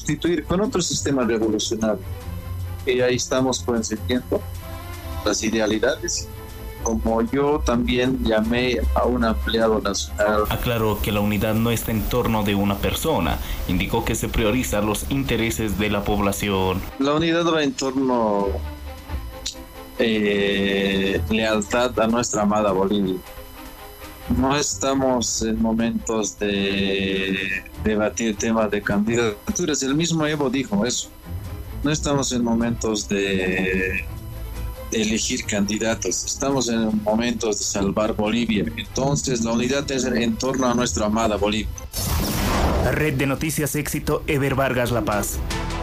sustituir con otro sistema revolucionario. Y ahí estamos coincidiendo las idealidades. Como yo también llamé a un empleado nacional. Aclaró que la unidad no está en torno de una persona. Indicó que se priorizan los intereses de la población. La unidad va en torno lealtad a nuestra amada Bolivia. No estamos en momentos de debatir temas de candidaturas. El mismo Evo dijo eso. No estamos en momentos de elegir candidatos, estamos en momentos de salvar Bolivia. Entonces la unidad es en torno a nuestra amada Bolivia. Red de Noticias Éxito, Eber Vargas, La Paz.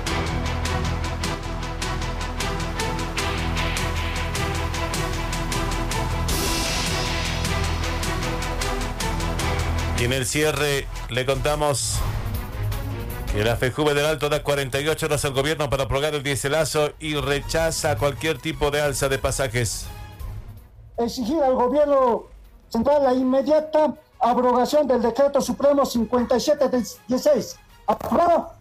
Y en el cierre le contamos que la FEJUVE del Alto da 48 horas al gobierno para aprobar el dieselazo y rechaza cualquier tipo de alza de pasajes. Exigir al gobierno central la inmediata abrogación del decreto supremo 5716. ¿Aprobado?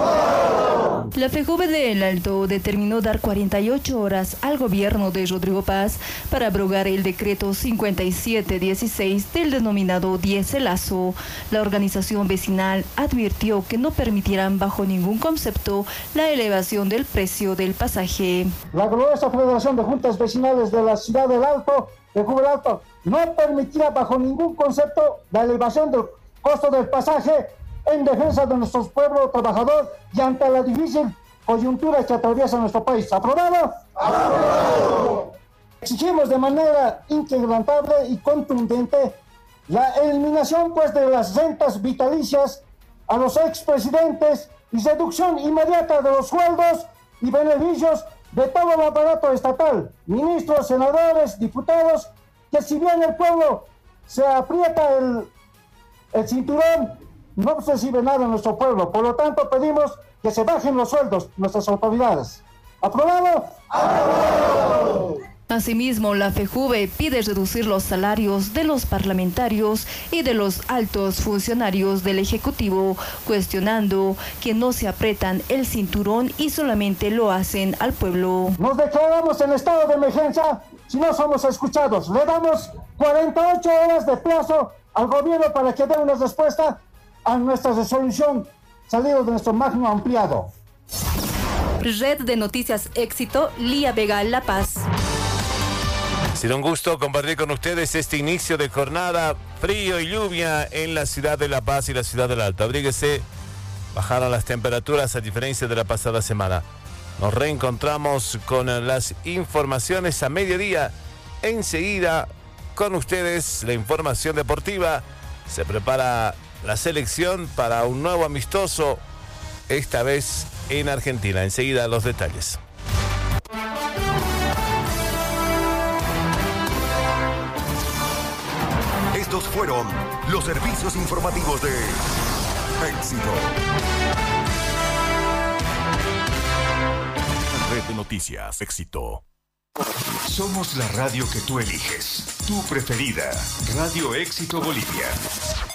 La FEJUVE del Alto determinó dar 48 horas al gobierno de Rodrigo Paz para abrogar el decreto 5716 del denominado dieselazo. La organización vecinal advirtió que no permitirán bajo ningún concepto la elevación del precio del pasaje. La gloriosa Federación de Juntas Vecinales de la Ciudad del Alto, FEJUVE del Alto, no permitirá bajo ningún concepto la elevación del costo del pasaje en defensa de nuestro pueblo trabajador y ante la difícil coyuntura que atraviesa nuestro país. ¿Aprobado? ¡Aprobado! Exigimos de manera inquebrantable y contundente la eliminación de las rentas vitalicias a los expresidentes y reducción inmediata de los sueldos y beneficios de todo el aparato estatal, ministros, senadores, diputados, que si bien el pueblo se aprieta el cinturón, no recibe nada en nuestro pueblo. Por lo tanto, pedimos que se bajen los sueldos nuestras autoridades. ¿Aprobado? ¡Aprobado! Asimismo, la FEJUVE pide reducir los salarios de los parlamentarios y de los altos funcionarios del Ejecutivo, cuestionando que no se apretan el cinturón y solamente lo hacen al pueblo. Nos declaramos en estado de emergencia si no somos escuchados. Le damos 48 horas de plazo al gobierno para que dé una respuesta a nuestra resolución salido de nuestro magno ampliado. Red de Noticias Éxito, Lía Vega, La Paz. Ha sido un gusto compartir con ustedes este inicio de jornada, frío y lluvia en la ciudad de La Paz y la ciudad del Alto. Abríguese, bajaron las temperaturas a diferencia de la pasada semana. Nos reencontramos con las informaciones a mediodía. Enseguida, con ustedes, la información deportiva. Se prepara la selección para un nuevo amistoso, esta vez en Argentina. Enseguida los detalles. Estos fueron los servicios informativos de Éxito. Red de Noticias Éxito. Somos la radio que tú eliges, tu preferida, Radio Éxito Bolivia.